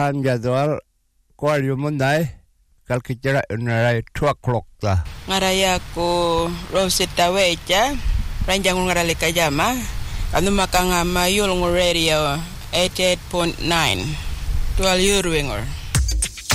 time jadwal ko yumunday kalkitira unaray 2 o'clock ta ngaraya ko Rosetta Wecha ranjang ngarale kajama anu makanga mayul radio 88.9 12 year winger